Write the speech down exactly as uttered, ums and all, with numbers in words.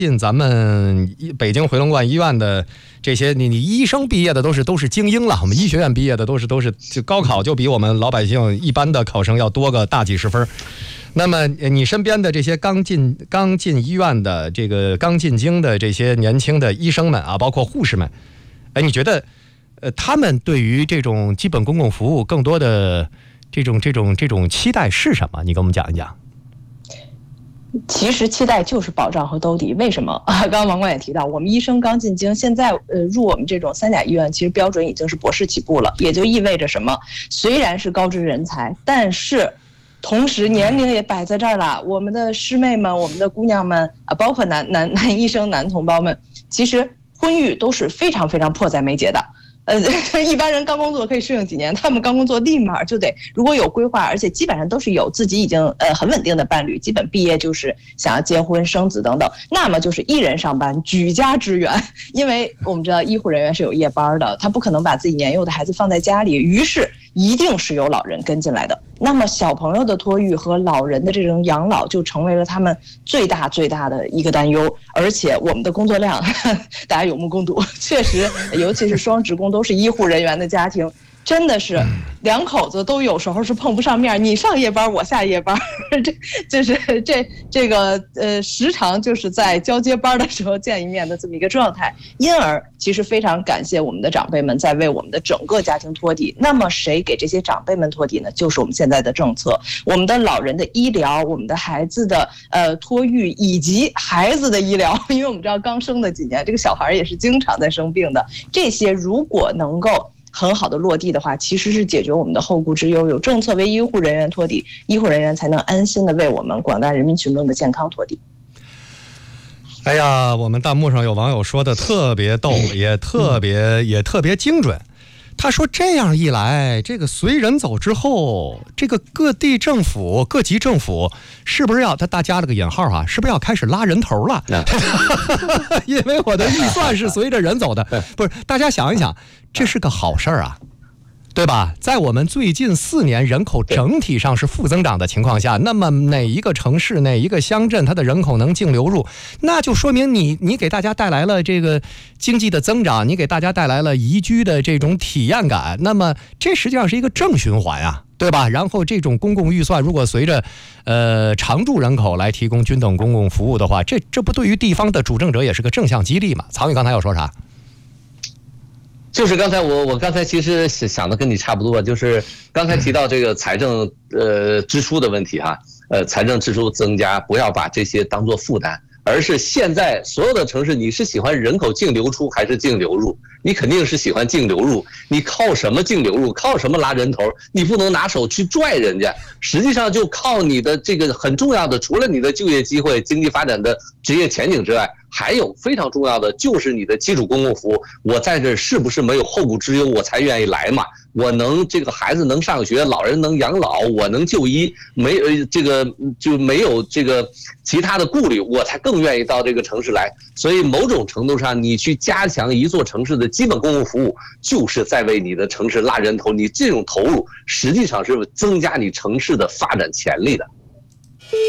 进咱们北京回龙观医院的这些，你你医生毕业的都是都是精英了，我们医学院毕业的都是都是就高考就比我们老百姓一般的考生要多个大几十分。那么你身边的这些刚进刚进医院的这个刚进京的这些年轻的医生们啊，包括护士们，哎，你觉得呃他们对于这种基本公共服务更多的这种这种这种期待是什么？你跟我们讲一讲。 其实期待就是保障和兜底。为什么啊？刚刚王冠也提到，我们医生刚进京，现在呃入我们这种三甲医院，其实标准已经是博士起步了，也就意味着什么？虽然是高知人才，但是同时年龄也摆在这儿了。我们的师妹们、我们的姑娘们啊，包括男男男医生、男同胞们，其实婚育都是非常非常迫在眉睫的。呃，一般人刚工作可以适应几年，他们刚工作立马就得，如果有规划，而且基本上都是有自己已经呃很稳定的伴侣，基本毕业就是想要结婚生子等等，那么就是一人上班，举家支援。因为我们知道医护人员是有夜班的，他不可能把自己年幼的孩子放在家里，于是一定是有老人跟进来的。那么小朋友的托育和老人的这种养老就成为了他们最大最大的一个担忧，而且我们的工作量大家有目共睹，确实尤其是双职工都是医护人员的家庭，真的是两口子都有时候是碰不上面，你上夜班我下夜班，这就是这这个呃时常就是在交接班的时候见一面的这么一个状态。因而其实非常感谢我们的长辈们在为我们的整个家庭托底。那么谁给这些长辈们托底呢？就是我们现在的政策，我们的老人的医疗，我们的孩子的呃托育，以及孩子的医疗。因为我们知道刚生的几年，这个小孩也是经常在生病的，这些如果能够很好的落地的话，其实是解决我们的后顾之忧。有政策为医护人员托底，医护人员才能安心的为我们广大人民群众的健康托底。 哎呀，我们弹幕上有网友说的特别逗，也特别也特别精准。他说这样一来，这个随人走之后，这个各地政府、各级政府是不是要他大加了个引号啊？是不是要开始拉人头了？因为我的预算是随着人走的，不是？大家想一想，这是个好事儿啊。对吧？在我们最近四年人口整体上是负增长的情况下，那么哪一个城市、哪一个乡镇，它的人口能净流入，那就说明你你给大家带来了这个经济的增长，你给大家带来了宜居的这种体验感，那么这实际上是一个正循环啊，对吧？然后这种公共预算如果随着呃常住人口来提供均等公共服务的话，这这不对于地方的主政者也是个正向激励嘛？曹宇刚才要说啥？ 就是刚才我我刚才其实想的跟你差不多，就是刚才提到这个财政呃支出的问题哈，呃财政支出增加，不要把这些当作负担，而是现在所有的城市，你是喜欢人口净流出还是净流入？你肯定是喜欢净流入，你靠什么净流入？靠什么拉人头？你不能拿手去拽人家，实际上就靠你的这个很重要的，除了你的就业机会、经济发展的职业前景之外，还有非常重要的就是你的基础公共服务。我在这是不是没有后顾之忧，我才愿意来嘛？我能这个孩子能上学，老人能养老，我能就医，没呃这个就没有这个其他的顾虑，我才更愿意到这个城市来。所以某种程度上，你去加强一座城市的基本公共服务，就是在为你的城市拉人头。你这种投入实际上是增加你城市的发展潜力的。